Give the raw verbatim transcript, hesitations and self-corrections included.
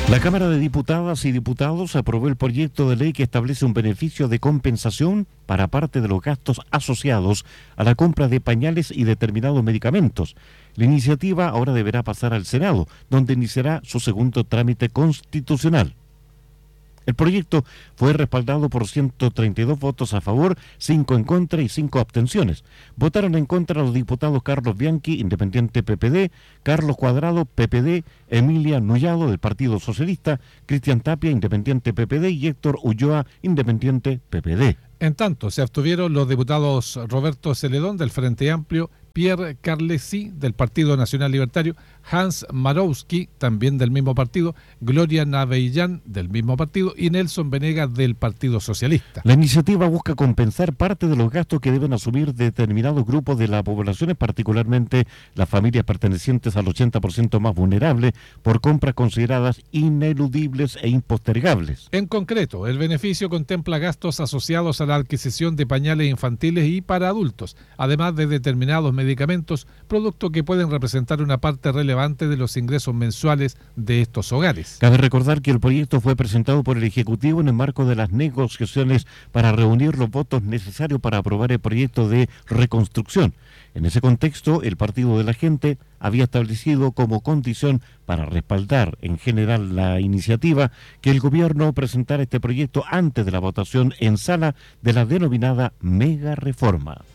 La Cámara de Diputadas y Diputados aprobó el proyecto de ley que establece un beneficio de compensación para parte de los gastos asociados a la compra de pañales y determinados medicamentos. La iniciativa ahora deberá pasar al Senado, donde iniciará su segundo trámite constitucional. El proyecto fue respaldado por ciento treinta y dos votos a favor, cinco en contra y cinco abstenciones. Votaron en contra los diputados Carlos Bianchi, independiente P P D, Carlos Cuadrado, P P D, Emilia Nullado, del Partido Socialista, Cristian Tapia, independiente P P D, y Héctor Ulloa, independiente P P D. En tanto, se abstuvieron los diputados Roberto Celedón, del Frente Amplio, Pierre Carlesi, del Partido Nacional Libertario, Hans Marowski, también del mismo partido, Gloria Navellán, del mismo partido, y Nelson Venegas, del Partido Socialista. La iniciativa busca compensar parte de los gastos que deben asumir determinados grupos de la población, particularmente las familias pertenecientes al ochenta por ciento más vulnerable, por compras consideradas ineludibles e impostergables. En concreto, el beneficio contempla gastos asociados a la adquisición de pañales infantiles y para adultos, además de determinados medicamentos, producto que pueden representar una parte relevante de los ingresos mensuales de estos hogares. Cabe recordar que el proyecto fue presentado por el Ejecutivo en el marco de las negociaciones para reunir los votos necesarios para aprobar el proyecto de reconstrucción. En ese contexto, el Partido de la Gente había establecido como condición para respaldar en general la iniciativa que el gobierno presentara este proyecto antes de la votación en sala de la denominada mega reforma.